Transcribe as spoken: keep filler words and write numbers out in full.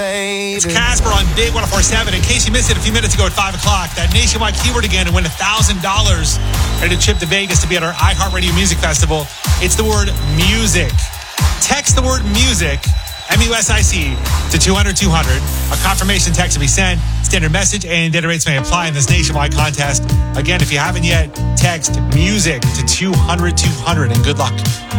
It's Casper on Big one oh four point seven. In case you missed it a few minutes ago at five o'clock, that nationwide keyword again to win one thousand dollars ready to trip to Vegas to be at our iHeartRadio Music Festival. It's the word music. Text the word music, M U S I C, to two hundred two hundred. A confirmation text will be sent. Standard message and data rates may apply in this nationwide contest. Again, if you haven't yet, text music to two hundred two hundred and good luck.